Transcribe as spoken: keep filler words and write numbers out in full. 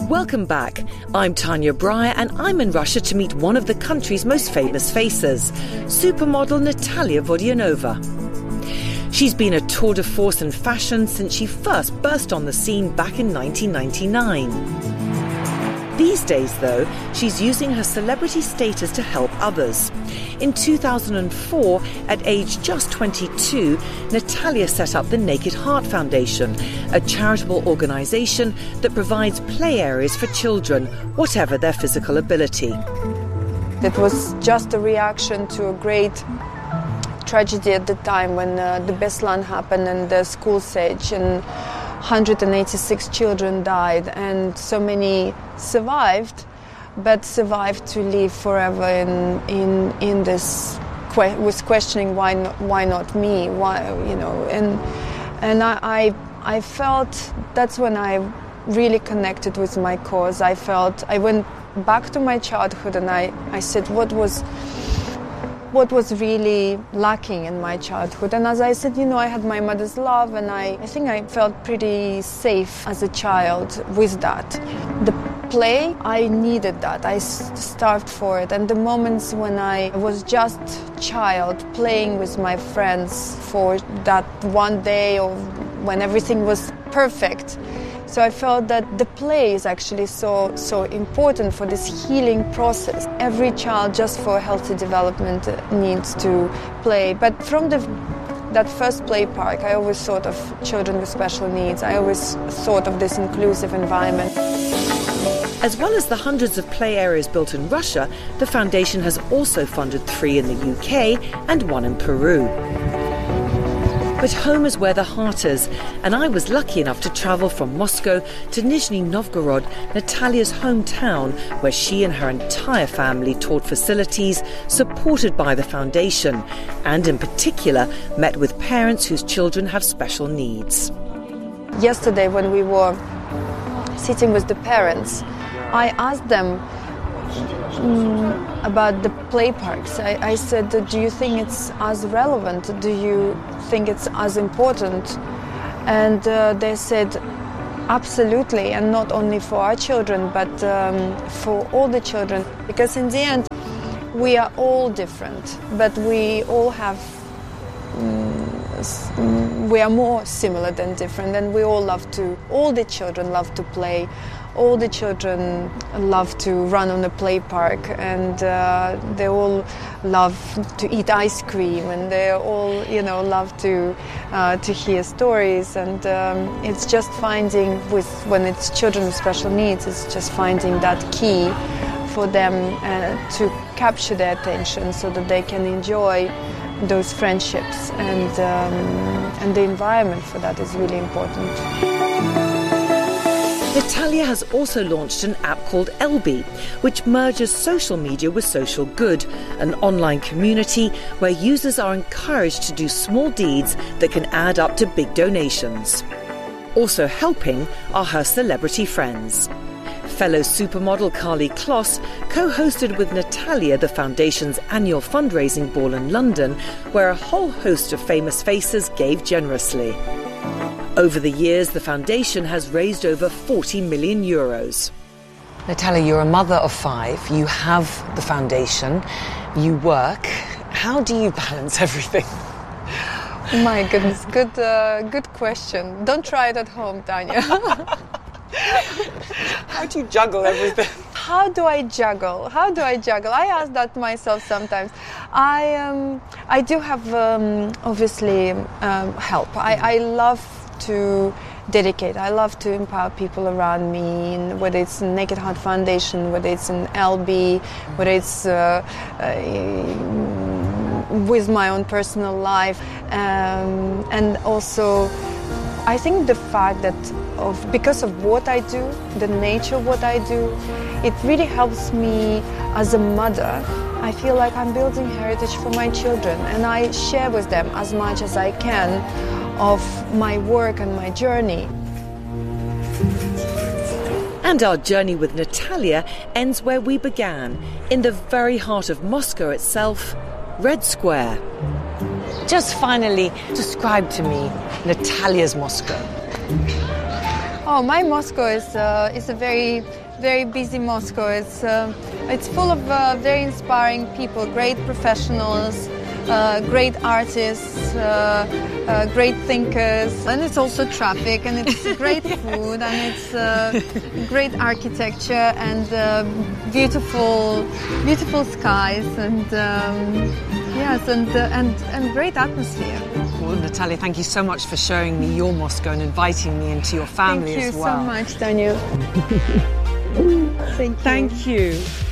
Welcome back. I'm Tanya Breyer and I'm in Russia to meet one of the country's most famous faces, supermodel Natalia Vodianova. She's been a tour de force in fashion since she first burst on the scene back in nineteen ninety-nine. These days, though, she's using her celebrity status to help others. In two thousand four, at age just twenty-two, Natalia set up the Naked Heart Foundation, a charitable organisation that provides play areas for children, whatever their physical ability. It was just a reaction to a great tragedy at the time when uh, the Beslan happened and the school siege, and one hundred eighty-six children died, and so many survived, but survived to live forever in in in this que- was questioning why not, why not me, why, you know, and and I, I I felt that's when I really connected with my cause. I felt I went back to my childhood and I, I said what was what was really lacking in my childhood. And as I said, you know, I had my mother's love, and I, I think I felt pretty safe as a child with that. The play, I needed that. I starved for it. And the moments when I was just a child playing with my friends for that one day, or when everything was perfect. So I felt that the play is actually so so important for this healing process. Every child, just for healthy development, needs to play. But from the that first play park, I always thought of children with special needs. I always thought of this inclusive environment. As well as the hundreds of play areas built in Russia, the foundation has also funded three in the U K and one in Peru. But home is where the heart is, and I was lucky enough to travel from Moscow to Nizhny Novgorod, Natalia's hometown, where she and her entire family toured facilities supported by the foundation, and in particular met with parents whose children have special needs. Yesterday, when we were sitting with the parents, I asked them Mm, about the play parks. I, I said, do you think it's as relevant? Do you think it's as important? And uh, they said, absolutely, and not only for our children, but um, for all the children. Because in the end, we are all different, but we all have, um, we are more similar than different, and we all love to, all the children love to play. All the children love to run on the play park, and uh, they all love to eat ice cream, and they all, you know, love to uh, to hear stories. And um, it's just finding, with when it's children with special needs, it's just finding that key for them uh, to capture their attention, so that they can enjoy those friendships, and um, and the environment for that is really important. Natalia has also launched an app called Elby, which merges social media with social good, an online community where users are encouraged to do small deeds that can add up to big donations. Also helping are her celebrity friends. Fellow supermodel Karlie Kloss co-hosted with Natalia the foundation's annual fundraising ball in London, where a whole host of famous faces gave generously. Over the years, the foundation has raised over forty million euros. Natalia, you're a mother of five. You have the foundation. You work. How do you balance everything? My goodness, good, uh, good question. Don't try it at home, Tanya. How do you juggle everything? How do I juggle? How do I juggle? I ask that myself sometimes. I um, I do have um, obviously um, help. I, I love to dedicate. I love to empower people around me, and whether it's Naked Heart Foundation, whether it's an L B, whether it's uh, uh, with my own personal life, um, and also I think the fact that of because of what I do, the nature of what I do, it really helps me as a mother. I feel like I'm building heritage for my children, and I share with them as much as I can of my work and my journey. And our journey with Natalia ends where we began, in the very heart of Moscow itself, Red Square. Just finally, describe to me Natalia's Moscow. Oh, my Moscow is uh, is a very very busy Moscow. It's uh, it's full of uh, very inspiring people, great professionals, uh, great artists, uh, uh, great thinkers, and it's also traffic, and it's great food, and it's uh, great architecture, and uh, beautiful, beautiful skies, and um, yes, and uh, and and great atmosphere. Well, Natalia, thank you so much for showing me your Moscow and inviting me into your family as well. Thank you so much, Daniel. Thank you. Thank you.